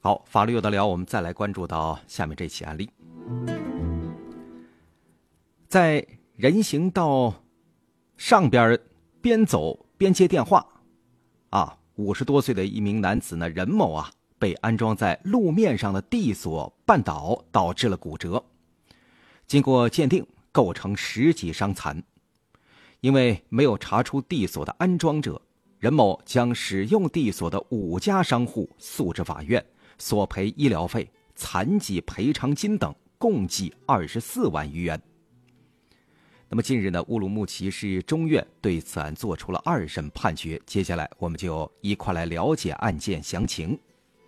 好，法律有的聊，我们再来关注到下面这起案例。在人行道上边边走边接电话，50多岁的一名男子呢，任某被安装在路面上的地锁绊倒，导致了骨折。经过鉴定，构成10级伤残。因为没有查出地锁的安装者，任某将使用地锁的5家商户诉至法院，索赔医疗费、残疾赔偿金等共计24万余元。那么近日呢，乌鲁木齐市中院对此案作出了2审判决，接下来我们就一块来了解案件详情。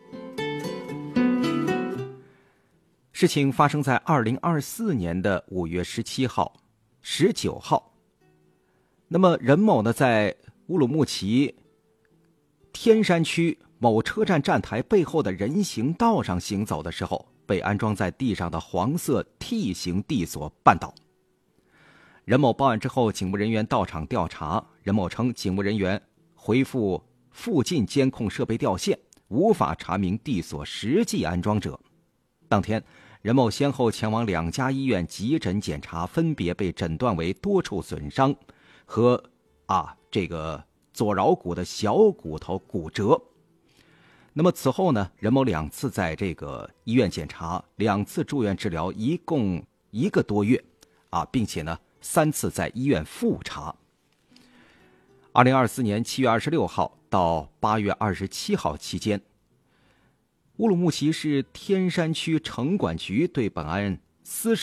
事情发生在2024年的5月17号、19号。那么任某呢，在乌鲁木齐天山区某车站站台背后的人行道上行走的时候，被安装在地上的黄色 T 型地锁绊倒。任某报案之后，警务人员到场调查。任某称，警务人员回复附近监控设备掉线，无法查明地锁实际安装者。当天，任某先后前往2家医院急诊检查，分别被诊断为多处损伤和这个左桡骨的小骨头骨折。那么此后呢，任某2次在这个医院检查，2次住院治疗，一共1个多月并且呢3次在医院复查。2024年7月26号到8月27号期间，乌鲁木齐市天山区城管局对本案私